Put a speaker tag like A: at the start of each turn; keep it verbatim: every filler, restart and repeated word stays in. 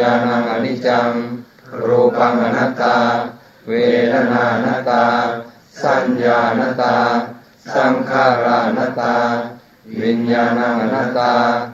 A: ญาณังอนิจจังรูปังอนัตตาเวทนานัตตาสัญญานัตตาสังขารานัตตาวิญญาณังอนัตตา